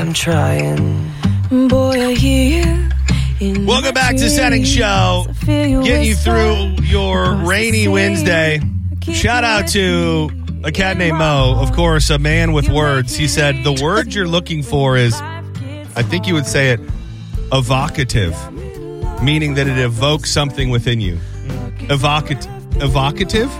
I'm trying. Boy, I hear you. Welcome back to Setting Show. Getting you through your rainy Wednesday. Shout out to a cat named Mo. Of course, a man with words. He said the word you're looking for is, I think you would say it, evocative, meaning that it evokes something within you. Evocative? Evocative.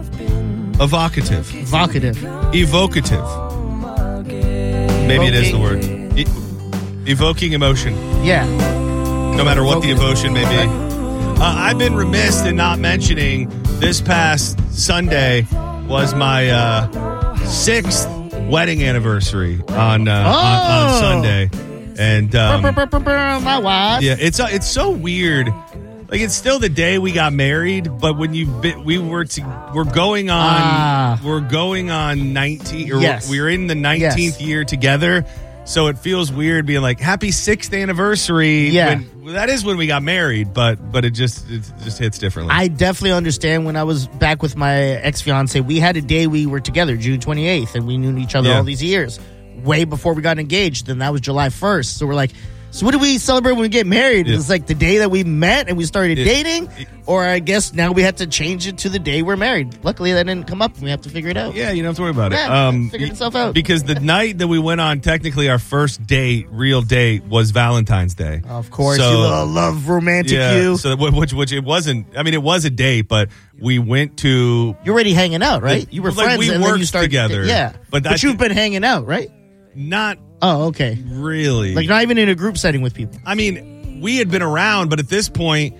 Evocative. Maybe it is the word. Evoking emotion. Yeah. No matter what the emotion may be. I've been remiss in not mentioning this past Sunday was my 6th wedding anniversary on Sunday. And my wife. Yeah, it's so weird. Like, it's still the day we got married, but when we're going on 19, or yes. we're in the 19th year together. So it feels weird being like, happy 6th anniversary. Yeah. That is when we got married, but it just hits differently. I definitely understand. When I was back with my ex-fiance, we had a day we were together, June 28th, and we knew each other all these years, way before we got engaged, and that was July 1st. So we're like, so what do we celebrate when we get married? It's like the day that we met and we started dating, or I guess now we have to change it to the day we're married. Luckily, that didn't come up, and we have to figure it out. Yeah, you don't have to worry about it. Figured itself out. Because the night that we went on, technically our first date, real date, was Valentine's Day. Of course, so, you love romantic you. So which it wasn't. I mean, it was a date, but we went to. You're already hanging out, right? You were friends, we and worked then you started together. Yeah, but you've been hanging out, right? Not. Oh, okay. Really? Like, not even in a group setting with people. I mean, we had been around, but at this point,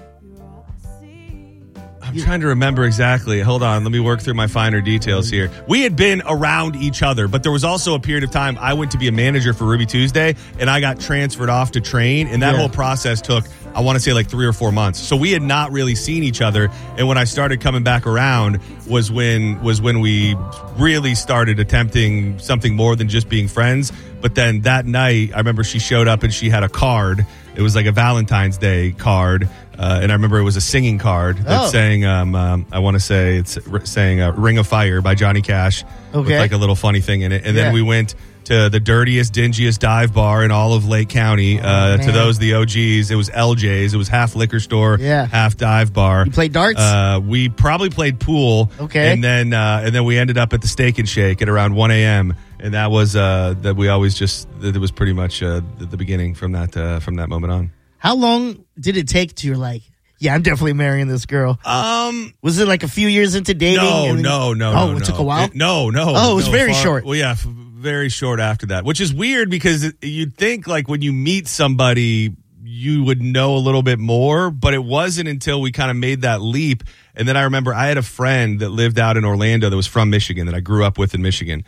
I'm trying to remember exactly. Hold on. Let me work through my finer details here. We had been around each other, but there was also a period of time I went to be a manager for Ruby Tuesday, and I got transferred off to train, and that whole process took, I want to say, like 3 or 4 months. So we had not really seen each other, and when I started coming back around was when we really started attempting something more than just being friends. But then that night, I remember she showed up and she had a card. It was like a Valentine's Day card. And I remember it was a singing card that's saying, I want to say it's saying Ring of Fire by Johnny Cash with like a little funny thing in it. And then we went to the dirtiest, dingiest dive bar in all of Lake County. To those, the OGs, it was LJ's. It was half liquor store, half dive bar. You played darts? We probably played pool. Okay. And then we ended up at the Steak and Shake at around 1 a.m. And that was that we always just, it was pretty much the beginning from that moment on. How long did it take to, you're like, yeah, I'm definitely marrying this girl? Was it like a few years into dating? No. Oh, it took a while? No. Oh, it was very short. Well, yeah, very short after that, which is weird because you'd think like when you meet somebody, you would know a little bit more, but it wasn't until we kind of made that leap. And then I remember I had a friend that lived out in Orlando that was from Michigan that I grew up with in Michigan.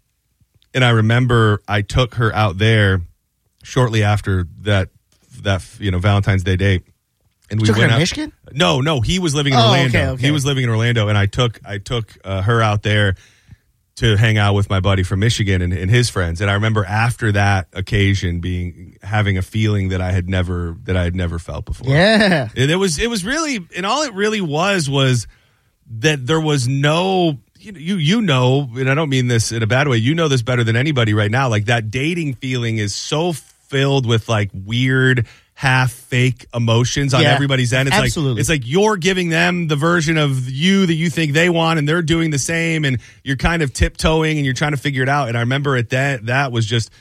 And I remember I took her out there shortly after that Valentine's Day date. And we went out. Michigan? No, he was living in Orlando. Okay. He was living in Orlando, and I took her out there to hang out with my buddy from Michigan and his friends. And I remember after that occasion having a feeling that I had never felt before. Yeah. And it was really, and all it really was that there was no, you know, and I don't mean this in a bad way, you know this better than anybody right now, like that dating feeling is so filled with like weird half fake emotions on everybody's end. It's absolutely. It's like you're giving them the version of you that you think they want, and they're doing the same, and you're kind of tiptoeing and you're trying to figure it out. And I remember that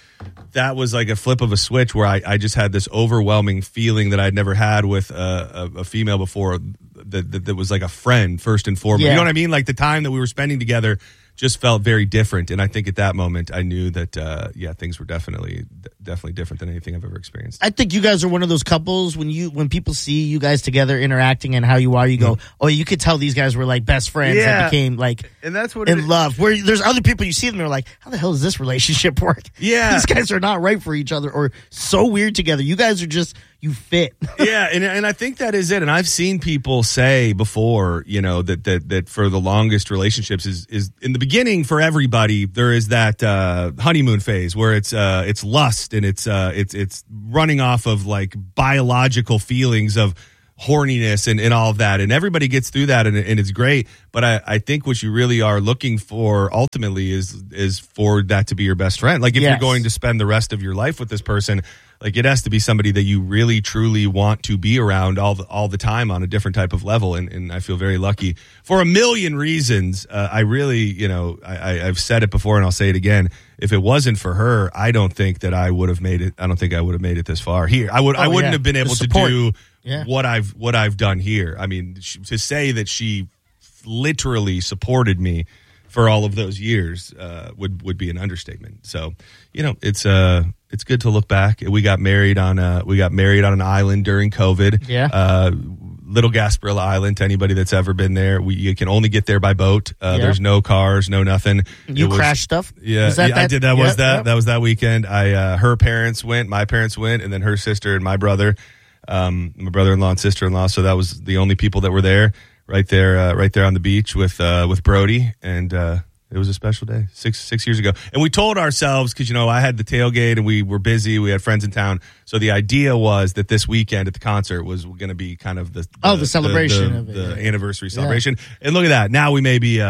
was like a flip of a switch where I just had this overwhelming feeling that I'd never had with a female before that was like a friend first and foremost. You know what I mean? Like the time that we were spending together just felt very different. And I think at that moment I knew that, things were definitely different than anything I've ever experienced. I think you guys are one of those couples when people see you guys together interacting and how you are, you go, oh, you could tell these guys were like best friends that became like and that's what in love. Where there's other people you see them, they're like, how the hell does this relationship work? Yeah. These guys are not right for each other or so weird together. You guys are just, you fit. Yeah, and I think that is it. And I've seen people say before, that for the longest relationships is in the beginning for everybody. There is that honeymoon phase where it's lust and it's running off of like biological feelings of horniness and all of that. And everybody gets through that, and it's great. But I think what you really are looking for ultimately is for that to be your best friend. Like if you're going to spend the rest of your life with this person, like it has to be somebody that you really truly want to be around all the time on a different type of level. And I feel very lucky for a million reasons. I really, I've said it before and I'll say it again. If it wasn't for her, I don't think that I would have made it. I don't think I would have made it this far here. I wouldn't have been able to do what I've done here. I mean, to say that she literally supported me for all of those years would be an understatement. So, it's good to look back. We got married on an island during COVID. Yeah. Little Gasparilla Island. To anybody that's ever been there, you can only get there by boat. There's no cars, no nothing. You crashed stuff. Yeah, I did. That was that weekend. Her parents went, my parents went, and then her sister and my brother, my brother-in-law and sister-in-law. So that was the only people that were there. Right there on the beach with Brody, and it was a special day 6 years ago. And we told ourselves, because I had the tailgate and we were busy, we had friends in town, so the idea was that this weekend at the concert was going to be kind of the celebration of it, the anniversary celebration. And look at that, now we may be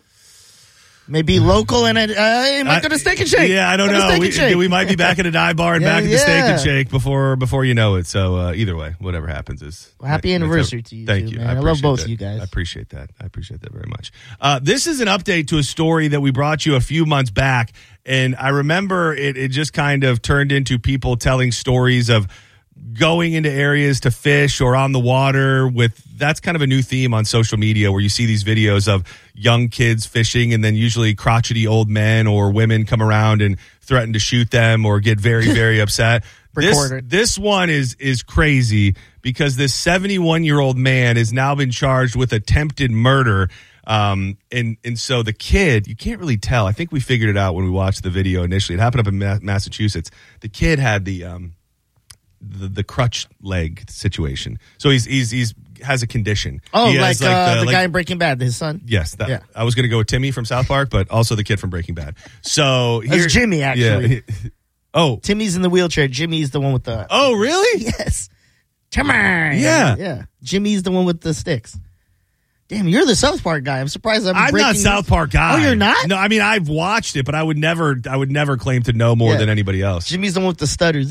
maybe local and might go to Steak and Shake. Yeah, I don't know. We might be back at a dive bar and back at the Steak and Shake before you know it. So either way, whatever happens is happy anniversary to you. Thank you. Man. I love both of you guys. I appreciate that. Very much. This is an update to a story that we brought you a few months back, and I remember it just kind of turned into people telling stories of going into areas to fish or on the water that's kind of a new theme on social media, where you see these videos of young kids fishing, and then usually crotchety old men or women come around and threaten to shoot them or get very, very upset. This one is crazy, because this 71-year-old man has now been charged with attempted murder. And so the kid, you can't really tell. I think we figured it out when we watched the video initially. It happened up in Massachusetts. The kid had the crutch leg situation. So he's has a condition. Oh, like the guy in Breaking Bad, his son? Yes. I was going to go with Timmy from South Park, but also the kid from Breaking Bad. So it's Jimmy, actually. Yeah. Oh. Timmy's in the wheelchair. Jimmy's the one with the... Oh, really? Yes. Timmy. Yeah. Yeah. Jimmy's the one with the sticks. Damn, you're the South Park guy. I'm surprised I'm not South Park guy. Oh, you're not? No, I mean, I've watched it, but I would never claim to know more than anybody else. Jimmy's the one with the stutters.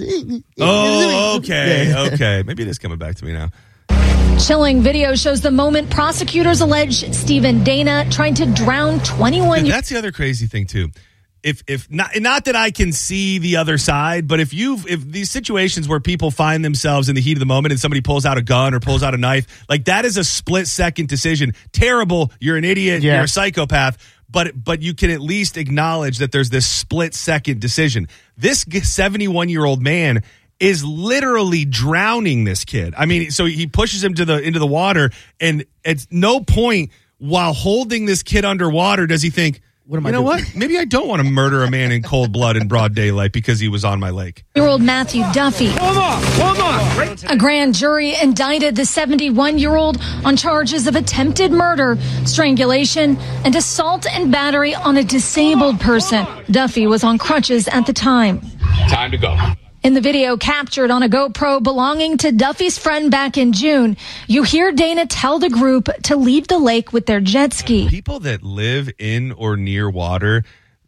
Oh, okay. Okay. Maybe it is coming back to me now. Chilling video shows the moment prosecutors allege Stephen Dana tried to drown 21 That's the other crazy thing, too. If not that I can see the other side, but if these situations where people find themselves in the heat of the moment and somebody pulls out a gun or pulls out a knife, like that is a split-second decision. Terrible. You're an idiot. Yeah. You're a psychopath. But you can at least acknowledge that there's this split-second decision. This 71-year-old man is literally drowning this kid. I mean, so he pushes him into the water, and at no point while holding this kid underwater does he think, what maybe I don't want to murder a man in cold blood in broad daylight because he was on my lake. Year-old Matthew Duffy. Hold on. A grand jury indicted the 71-year-old on charges of attempted murder, strangulation, and assault and battery on a disabled person. Duffy was on crutches at the time. Time to go. In the video captured on a GoPro belonging to Duffy's friend back in June, you hear Dana tell the group to leave the lake with their jet ski. People that live in or near water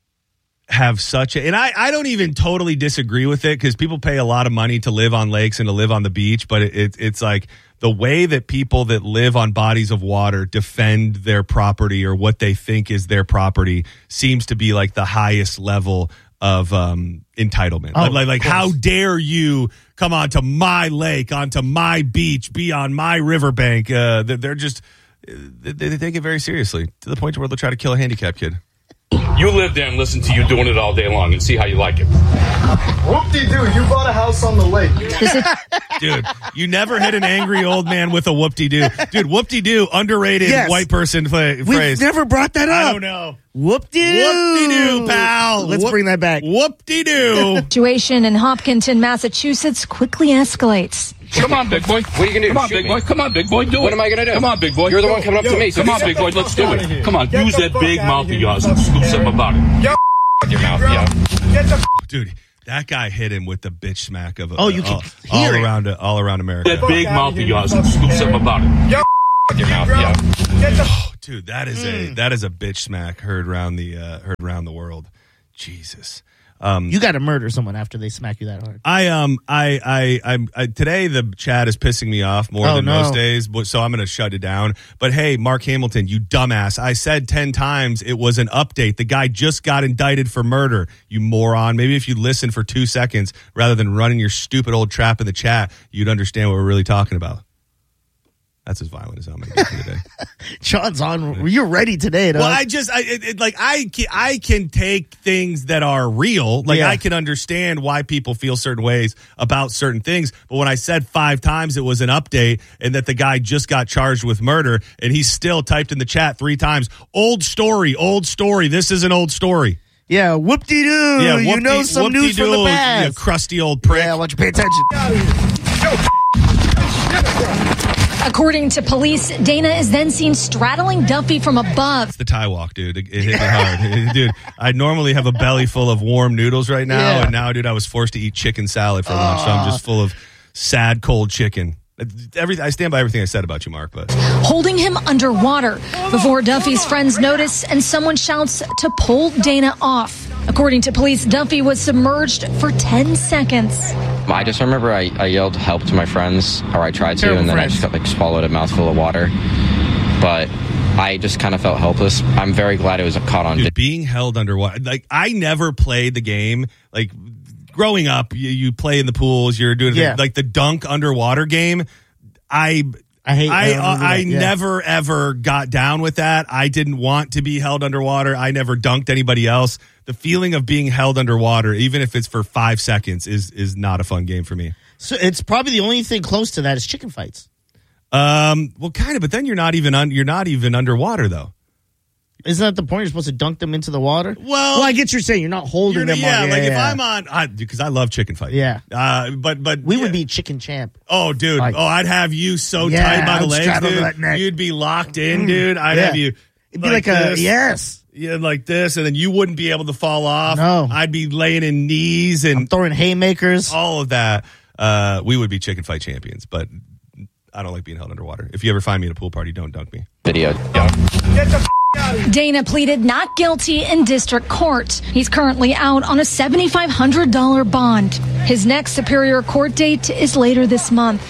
have and I don't even totally disagree with it, because people pay a lot of money to live on lakes and to live on the beach, but it's like the way that people that live on bodies of water defend their property or what they think is their property seems to be like the highest level of entitlement. Like how dare you come onto my lake, onto my beach, be on my riverbank? They're just they take it very seriously, to the point where they'll try to kill a handicapped kid. You live there and listen to you doing it all day long and see how you like it. Whoop-de-doo, you bought a house on the lake. Dude, you never hit an angry old man with a whoop-de-doo. Dude, whoop-de-doo, underrated white person phrase. We've never brought that up. I don't know. Whoop-de-doo. Whoop-de-doo, pal. Let's bring that back. Whoop-de-doo. Situation in Hopkinton, Massachusetts quickly escalates. Come on, big boy. What are you going to do? Come on, big boy. Come on, big boy. Do it. What am I going to do? Come on, big boy. You're the one coming up to me. Come on, big boy. Let's do it. Come on. Use that big mouth of yours and do something about it. Your mouth, Dude, That guy hit him with the bitch smack of you can hear it. all around America. That big mouth of yours and scoop something about it. Your mouth, yeah. Dude, that is a bitch smack heard around the world. Jesus. You got to murder someone after they smack you that hard. I today the chat is pissing me off more than most days, so I'm going to shut it down. But hey, Mark Hamilton, you dumbass! I said 10 times it was an update. The guy just got indicted for murder. You moron! Maybe if you listen for 2 seconds rather than running your stupid old trap in the chat, you'd understand what we're really talking about. That's as violent as I'm going to get today. Sean's on. You're ready today, though. Well, I can take things that are real. I can understand why people feel certain ways about certain things. But when I said 5 times it was an update and that the guy just got charged with murder, and he still typed in the chat 3 times, old story. This is an old story. Yeah, whoop-de-doo. Yeah, you know some news from the past. You crusty old prick. Yeah, I want you to pay attention. According to police, Dana is then seen straddling Duffy from above. It's the Thai walk, dude. It hit me hard. Dude, I normally have a belly full of warm noodles right now, and now, dude, I was forced to eat chicken salad for lunch, so I'm just full of sad, cold chicken. I stand by everything I said about you, Mark. But holding him underwater before Duffy's friends notice and someone shouts to pull Dana off. According to police, Duffy was submerged for 10 seconds. I just remember I yelled help to my friends, or I tried to, and then I just got swallowed a mouthful of water. But I just kind of felt helpless. I'm very glad it was caught on. Dude, being held underwater. I never played the game. Growing up, you play in the pools. You're doing the dunk underwater game. I never ever got down with that. I didn't want to be held underwater. I never dunked anybody else. The feeling of being held underwater, even if it's for 5 seconds, is not a fun game for me. So it's probably the only thing close to that is chicken fights. Well, kind of, but then you're not even underwater though. Isn't that the point? You're supposed to dunk them into the water? Well, I get you're saying you're not holding them. If I'm on, because I love chicken fighting. Yeah. But we would be chicken champ. Oh, dude. I'd have you so tight by the legs, dude. You'd be locked in, dude. I'd have you. It'd be like this. Yeah, like this, and then you wouldn't be able to fall off. No. I'd be laying in knees and I'm throwing haymakers. All of that. We would be chicken fight champions, but I don't like being held underwater. If you ever find me at a pool party, don't dunk me. Video. Dana pleaded not guilty in district court. He's currently out on a $7,500 bond. His next Superior Court date is later this month.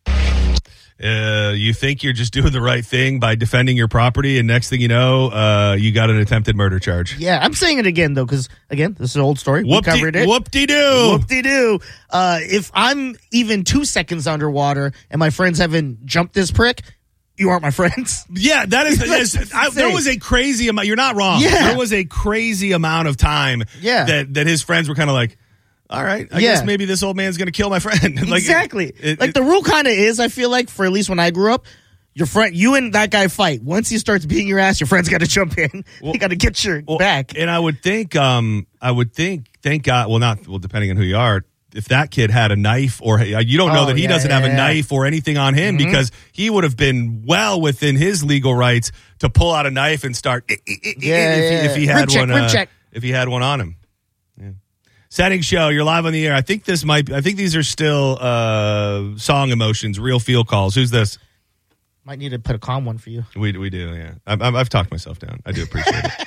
You think you're just doing the right thing by defending your property, and next thing you know, you got an attempted murder charge. Yeah, I'm saying it again, though, because, again, this is an old story. We covered it. Whoop-de-doo. Whoop-de-doo. If I'm even 2 seconds underwater and my friends haven't jumped this prick, you aren't my friends. Yeah, that is. There was a crazy amount. You're not wrong. Yeah. There was a crazy amount of time that his friends were kind of like, all right, I guess maybe this old man's going to kill my friend. Exactly. The rule kind of is, I feel like, for at least when I grew up, you and that guy fight. Once he starts beating your ass, your friend's got to jump in. You got to get your back. And I would think, thank God, depending on who you are, if that kid had a knife, or you don't know that he doesn't have a knife or anything on him, because he would have been well within his legal rights to pull out a knife and start if he had if he had one on him. Yeah. Settings show, you're live on the air. I think these are still song emotions, real feel calls. Who's this? Might need to put a calm one for you. We do, yeah. I've talked myself down. I do appreciate it.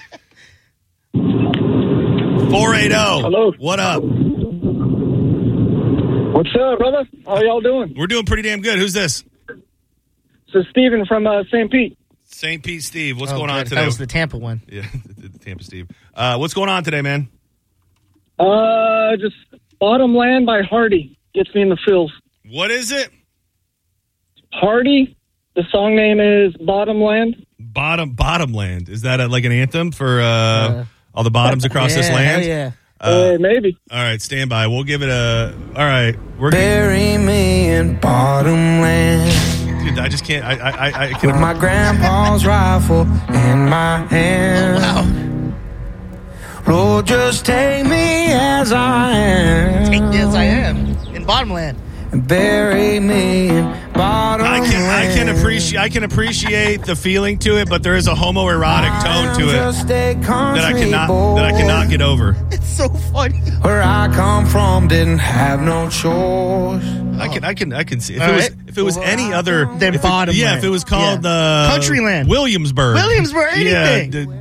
480. Hello. What up? What's up, brother? How y'all doing? We're doing pretty damn good. Who's this? This is Steven from St. Pete. St. Pete Steve. What's going on today? That was the Tampa one. Yeah, the Tampa Steve. What's going on today, man? Just Bottom Land by Hardy. Gets me in the feels. What is it? Hardy. The song name is Bottom Land. Bottom Land. Is that like an anthem for all the bottoms across this land? Yeah. Maybe. All right, stand by. We'll give it a... All right. Bury me in Bottom Land. Dude, I just can't... I can't... With my grandpa's rifle in my hand. Wow. Lord, just take me as I am. Take me as I am. In Bottom Land. And bury me in bottom I can appreciate the feeling to it, but there is a homoerotic tone to it that I cannot get over. It's so funny. Where I come from didn't have no choice. I can see if it was any other than bottom. If it was called Countryland, Williamsburg, anything.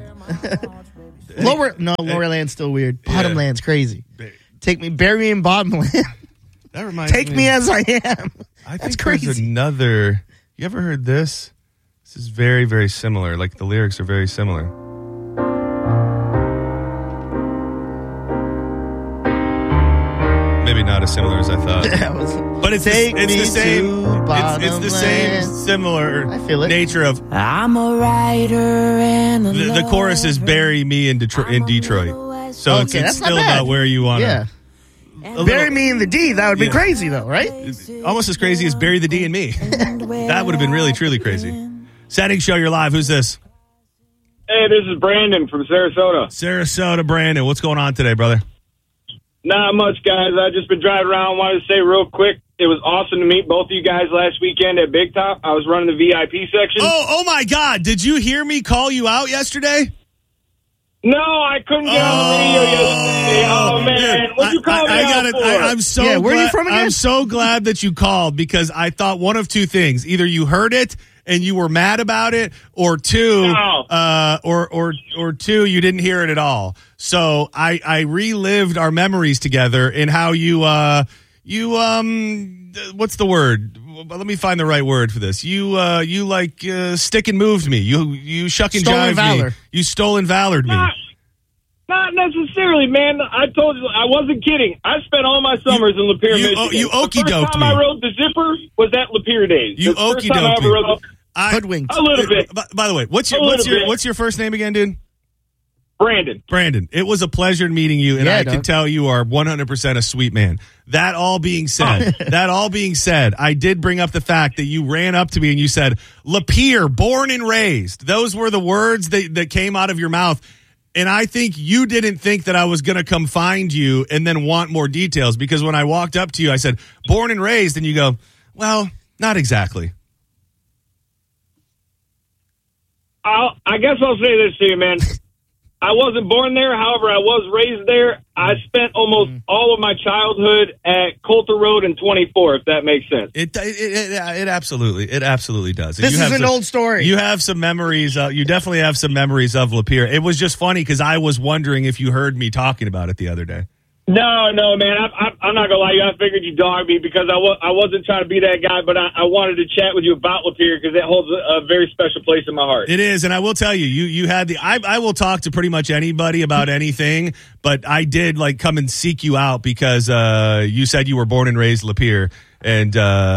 Lower land's still weird. Bottom land's crazy. Bury me in bottom land. That reminds Take me as I am. That's crazy. There's another. You ever heard this? This is very, very similar. Like the lyrics are very similar. Maybe not as similar as I thought. But it's the same. It's the same similar nature of. I'm a writer and the chorus is "Bury me in Detroit." So it's still about where you want to. Yeah. Bury me in the D. That would be crazy, though, right? Almost as crazy as bury the D in me. That would have been really, truly crazy. Setting show, you're live. Who's this? Hey, this is Brandon from Sarasota. Sarasota, Brandon. What's going on today, brother? Not much, guys. I've just been driving around. Wanted to say real quick, it was awesome to meet both of you guys last weekend at Big Top. I was running the VIP section. Oh my God. Did you hear me call you out yesterday? No, I couldn't get on the radio yesterday. Oh, man. What'd you call me out for? I'm so glad. Where are you from again? I'm so glad that you called because I thought one of two things. Either you heard it and you were mad about it, or two, or two, you didn't hear it at all. So I relived our memories together in how you what's the word? Let me find the right word for this. You stick and moved me. You shuck and jived me. You stole and valored me. Not necessarily, man. I told you, I wasn't kidding. I spent all my summers in Lapeer, Michigan. You okey-doked me. The first time I rode the Zipper was at Lapeer days. You okey-doked me. Hoodwinked. A little bit. By the way, what's your first name again, dude? Brandon. It was a pleasure meeting you, and I can tell you are 100% a sweet man. That all being said, I did bring up the fact that you ran up to me and you said, Lapeer, born and raised. Those were the words that came out of your mouth. And I think you didn't think that I was going to come find you and then want more details, because when I walked up to you, I said, born and raised, and you go, well, not exactly. I guess I'll say this to you, man. I wasn't born there. However, I was raised there. I spent almost all of my childhood at Coulter Road and 24, if that makes sense. It absolutely does. This is an old story. You have some memories. You definitely have some memories of Lapeer. It was just funny because I was wondering if you heard me talking about it the other day. No, man. I'm not going to lie to you. I figured you dogged me because I wasn't trying to be that guy, but I wanted to chat with you about Lapeer because it holds a very special place in my heart. It is, and I will tell you, you had I will talk to pretty much anybody about anything, but I did come and seek you out because you said you were born and raised Lapeer, and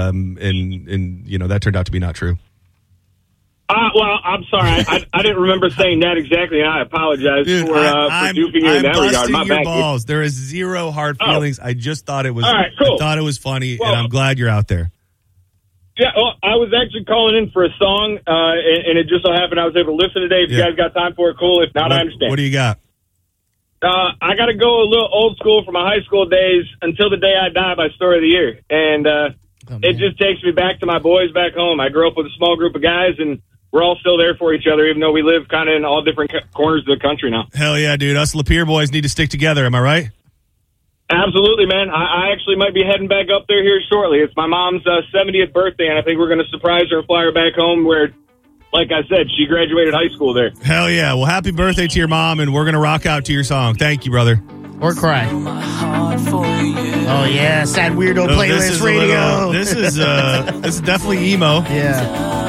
that turned out to be not true. Well, I'm sorry. I didn't remember saying that exactly, and I apologize for duping you in that regard. My bad. Balls. There is zero hard feelings. I just thought it was. All right, cool. I thought it was funny, and I'm glad you're out there. Yeah, well, I was actually calling in for a song, and it just so happened I was able to listen today. If you guys got time for it, cool. If not, I understand. What do you got? I got to go a little old school from my high school days, Until the Day I Die by Story of the Year. And it just takes me back to my boys back home. I grew up with a small group of guys, and we're all still there for each other, even though we live kind of in all different corners of the country now. Hell yeah, dude. Us Lapeer boys need to stick together. Am I right? Absolutely, man. I actually might be heading back up there here shortly. It's my mom's 70th birthday, and I think we're going to surprise her and fly her back home where, like I said, she graduated high school there. Hell yeah. Well, happy birthday to your mom, and we're going to rock out to your song. Thank you, brother. Or cry. Oh, yeah. Sad weirdo playlist radio. This is definitely emo. Yeah.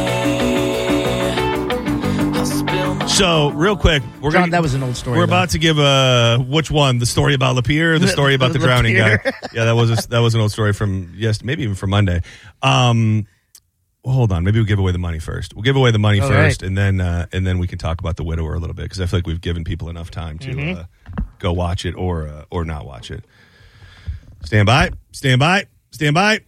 So, real quick, that was an old story. We're about to give which one? The story about Lapeer or the story about the drowning guy? Yeah, that was an old story from maybe even from Monday. Well, hold on, maybe we'll give away the money first. We'll give away the money first, right. and then we can talk about The Widower a little bit because I feel like we've given people enough time to go watch it or not watch it. Stand by.